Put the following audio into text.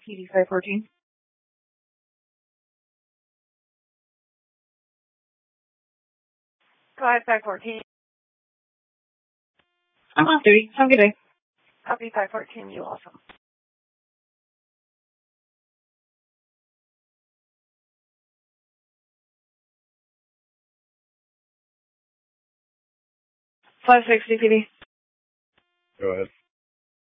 PD 514. Go ahead, 514. I'm on 30. Have a good day. Copy 514, you also. 560 PD. Go ahead.